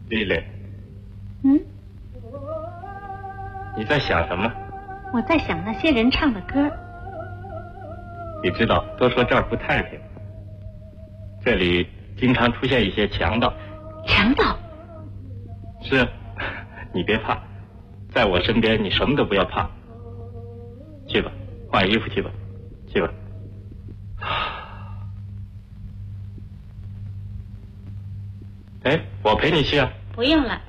丽丽。 嗯？ 你在想什么？ 我在想那些人唱的歌。 你知道，都说这儿不太平，这里经常出现一些强盗。 强盗？ 是，你别怕，在我身边你什么都不要怕。去吧，换衣服去吧，去吧。哎，我陪你去啊。 不用了。